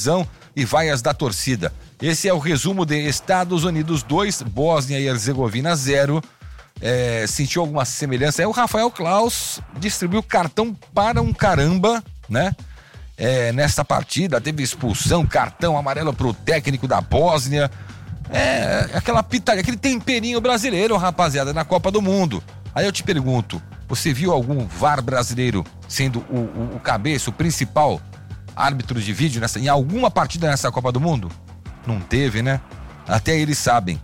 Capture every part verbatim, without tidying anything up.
televisão e vaias da torcida. Esse é o resumo de Estados Unidos dois, Bósnia e Herzegovina zero. É, sentiu alguma semelhança? É, o Rafael Klaus distribuiu cartão para um caramba, né? É, nesta partida teve expulsão, cartão amarelo pro técnico da Bósnia. É, aquela pitaria, aquele temperinho brasileiro, rapaziada, na Copa do Mundo. Aí eu te pergunto, você viu algum V A R brasileiro sendo o, o, o cabeça, o principal árbitro de vídeo nessa, em alguma partida nessa Copa do Mundo? Não teve, né? Até eles sabem.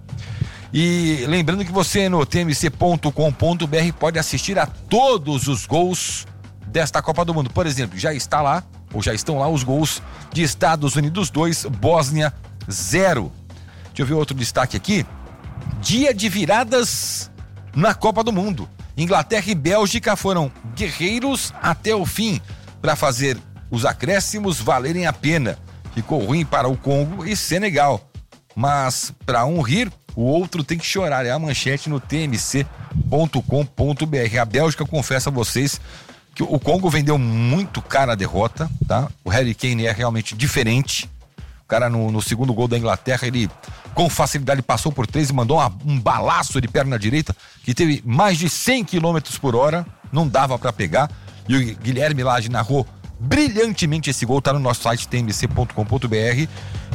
E lembrando que você no t m c ponto com ponto b r pode assistir a todos os gols desta Copa do Mundo. Por exemplo, já está lá, ou já estão lá os gols de Estados Unidos dois, Bósnia zero. Deixa eu ver outro destaque aqui. Dia de viradas na Copa do Mundo. Inglaterra e Bélgica foram guerreiros até o fim para fazer os acréscimos valerem a pena. Ficou ruim para o Congo e Senegal. Mas para um rir, o outro tem que chorar. É a manchete no t m c ponto com ponto b r. A Bélgica, confesso a vocês que o Congo vendeu muito cara a derrota, tá? O Harry Kane é realmente diferente. O cara no, no segundo gol da Inglaterra, ele com facilidade passou por três e mandou uma, um balaço de perna direita que teve mais de cem quilômetros por hora, não dava pra pegar. E o Guilherme Lage narrou brilhantemente esse gol, tá no nosso site t m c ponto com ponto b r.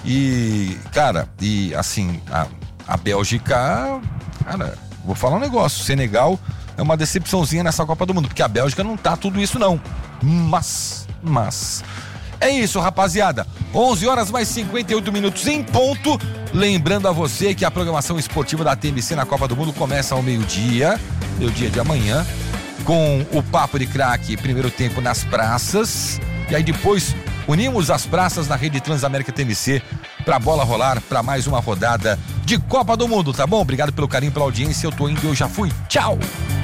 E, cara, e assim, a, a Bélgica, cara, vou falar um negócio, Senegal é uma decepçãozinha nessa Copa do Mundo, porque a Bélgica não tá tudo isso não, mas, mas... É isso, rapaziada. onze horas mais cinquenta e oito minutos em ponto. Lembrando a você que a programação esportiva da T M C na Copa do Mundo começa ao meio-dia, meio-dia de amanhã, com o Papo de Craque, primeiro tempo nas praças. E aí depois unimos as praças na rede Transamérica T M C pra bola rolar pra mais uma rodada de Copa do Mundo, tá bom? Obrigado pelo carinho, pela audiência. Eu tô indo, eu já fui. Tchau!